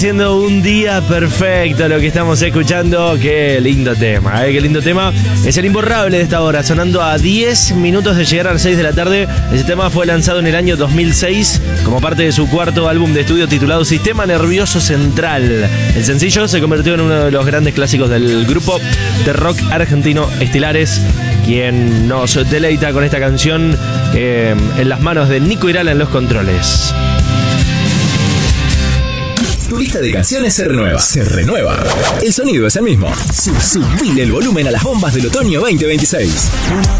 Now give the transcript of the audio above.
Siendo un día perfecto lo que estamos escuchando. Qué lindo tema, qué lindo tema. Es el imborrable de esta hora, sonando a 10 minutos de llegar a las 6 de la tarde. Este tema fue lanzado en el año 2006 como parte de su cuarto álbum de estudio titulado Sistema Nervioso Central. El sencillo se convirtió en uno de los grandes clásicos del grupo de rock argentino Estelares, quien nos deleita con esta canción en las manos de Nico Irala en los controles. Tu lista de canciones se renueva. Se renueva. El sonido es el mismo. Subile el volumen a las bombas del otoño 2026.